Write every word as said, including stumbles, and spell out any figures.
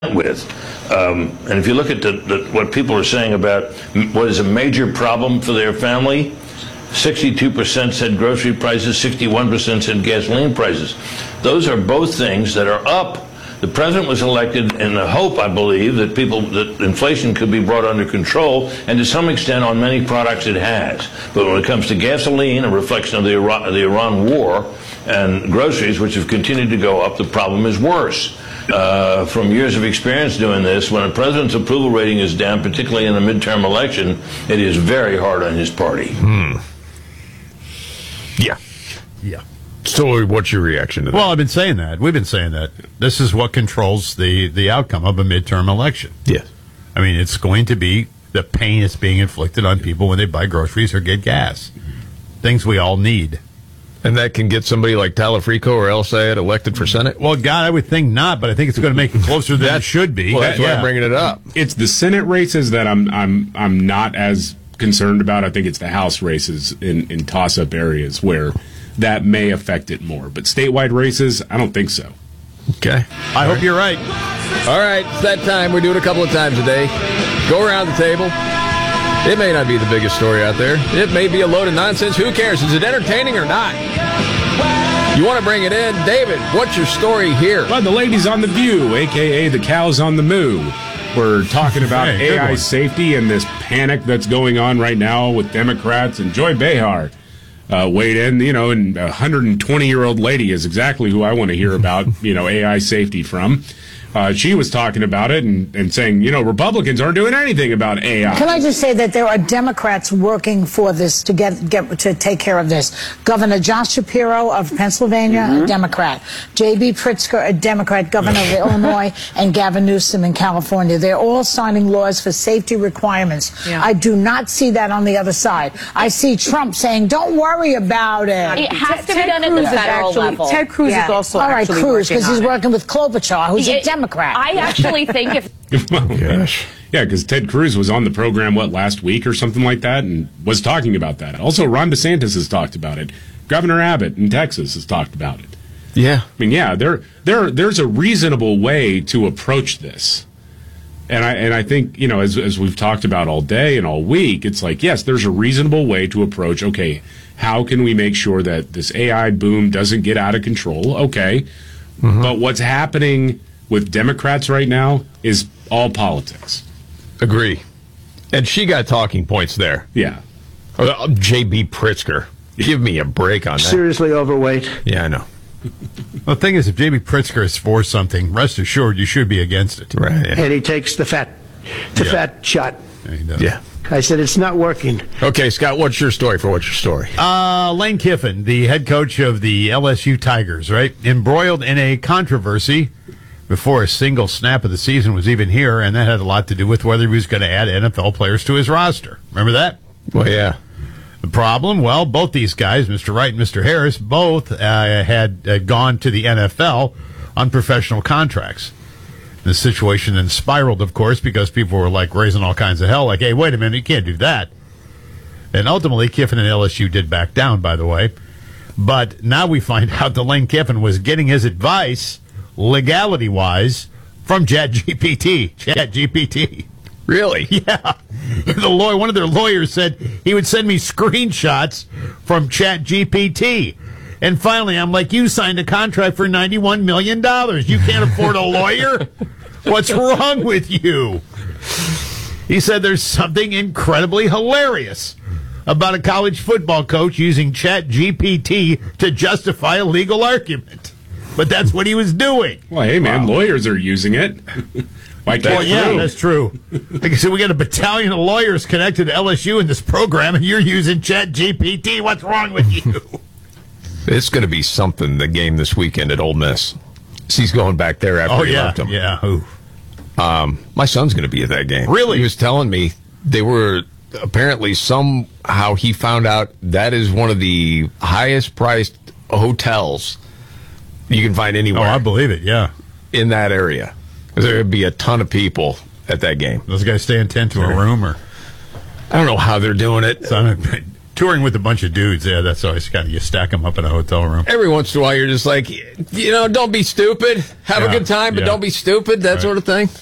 with. Um, and if you look at the, the, what people are saying about what is a major problem for their family, sixty-two percent said grocery prices, sixty-one percent said gasoline prices. Those are both things that are up. The president was elected in the hope, I believe, that people that inflation could be brought under control, and to some extent on many products it has. But when it comes to gasoline, a reflection of the Iran, the Iran war, and groceries, which have continued to go up, the problem is worse. Uh, from years of experience doing this, when a president's approval rating is down, particularly in a midterm election, it is very hard on his party. Hmm. Yeah. Yeah. So what's your reaction to that? Well, I've been saying that. We've been saying that. This is what controls the, the outcome of a midterm election. Yes. I mean, it's going to be the pain that's being inflicted on people when they buy groceries or get gas. Things we all need. And that can get somebody like Talafrico or El Sayed elected for Senate? Well, God, I would think not, but I think it's going to make it closer than it should be. Well, that's yeah. why I'm bringing it up. It's the Senate races that I'm I'm I'm not as concerned about. I think it's the House races in, in toss-up areas where that may affect it more. But statewide races, I don't think so. Okay. I hope you're right. All right, it's that time. We do it a couple of times a day. Go around the table. It may not be the biggest story out there. It may be a load of nonsense. Who cares? Is it entertaining or not? You want to bring it in? David, what's your story here? Well, the ladies on the View, a k a the cows on the moo. We're talking about hey, A I safety and this panic that's going on right now with Democrats. And Joy Behar uh, weighed in, you know, and a one hundred twenty-year-old lady is exactly who I want to hear about, you know, A I safety from. Uh, she was talking about it and, and saying, you know, Republicans aren't doing anything about A I. Can I just say that there are Democrats working for this to get get to take care of this? Governor Josh Shapiro of Pennsylvania, mm-hmm. a Democrat. J B Pritzker, a Democrat, governor of Illinois, and Gavin Newsom in California. They're all signing laws for safety requirements. Yeah. I do not see that on the other side. I see Trump saying, don't worry about it. It has to Ted be done Cruz at the federal actually, level. Ted Cruz yeah. is also all right, Cruz, because he's working with Klobuchar, who's it, a Democrat. I actually think if... oh, gosh. Yeah, because Ted Cruz was on the program, what, last week or something like that, and was talking about that. Also, Ron DeSantis has talked about it. Governor Abbott in Texas has talked about it. Yeah. I mean, yeah, there, there, there's a reasonable way to approach this. And I, and I think, you know, as, as we've talked about all day and all week, it's like, yes, there's a reasonable way to approach, okay, how can we make sure that this A I boom doesn't get out of control? Okay. Mm-hmm. But what's happening with Democrats right now is all politics. Agree. And she got talking points there. Yeah. Uh, J B Pritzker. Give me a break on that. Seriously overweight. Yeah, I know. Well, the thing is, if J B Pritzker is for something, rest assured you should be against it. Right. Yeah. And he takes the fat, the yeah. fat shot. Yeah, he does. Yeah. I said, it's not working. Okay, Scott, what's your story for what's your story? Uh, Lane Kiffin, the head coach of the L S U Tigers, right? Embroiled in a controversy before a single snap of the season was even here, and that had a lot to do with whether he was going to add N F L players to his roster. Remember that? Well, yeah. The problem, well, both these guys, Mister Wright and Mister Harris, both uh, had uh, gone to the N F L on professional contracts. The situation then spiraled, of course, because people were like raising all kinds of hell, like, hey, wait a minute, you can't do that. And ultimately, Kiffin and L S U did back down, by the way. But now we find out that Lane Kiffin was getting his advice, legality-wise, from ChatGPT. ChatGPT. Really? Yeah. The lawyer, one of their lawyers said he would send me screenshots from ChatGPT. And finally, I'm like, you signed a contract for ninety-one million dollars. You can't afford a lawyer? What's wrong with you? He said there's something incredibly hilarious about a college football coach using ChatGPT to justify a legal argument. But that's what he was doing. Well, hey, man, wow. Lawyers are using it. Why can't well, yeah, you? that's true. Like I said, we got a battalion of lawyers connected to L S U in this program, and you're using ChatGPT. What's wrong with you? It's going to be something, the game this weekend at Ole Miss. He's going back there after oh, he yeah, left him. Yeah, who? Um, my son's going to be at that game. Really? He was telling me they were apparently somehow he found out that is one of the highest priced hotels you can find anywhere. Oh, I believe it, yeah. In that area. There would be a ton of people at that game. Those guys stay in tent to a room, or I don't know how they're doing it. So, touring with a bunch of dudes, yeah, that's always kind of, you stack them up in a hotel room. Every once in a while, you're just like, you know, don't be stupid. Have Yeah, a good time, but yeah. don't be stupid. That Right. sort of thing.